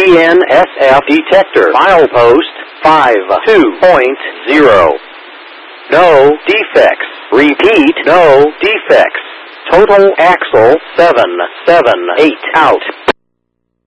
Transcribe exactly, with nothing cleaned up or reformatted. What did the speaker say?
N S F detector. Milepost five two point zero. No defects. Repeat, no defects. Total axle seven seven eight out.